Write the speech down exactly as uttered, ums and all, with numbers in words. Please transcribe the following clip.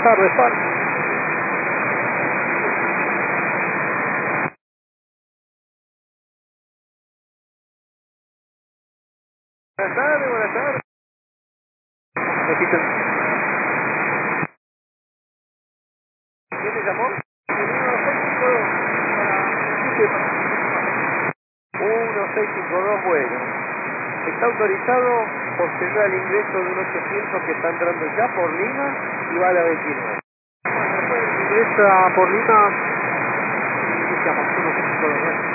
tardes, Juan. Buenas tardes, buenas tardes. Repito. ¿Quién me llamó? uno seis cinco dos, bueno. Está autorizado posterior al ingreso de un ochocientos que está entrando ya por Lima y va a la veintinueve. Bueno, después ingresa por Lima y iniciamos uno seis cinco dos.